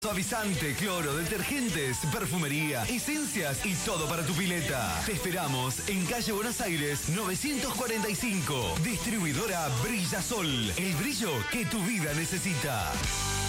Suavizante, cloro, detergentes, perfumería, esencias y todo para tu pileta. Te esperamos en calle Buenos Aires 945. Distribuidora Brillasol. El brillo que tu vida necesita.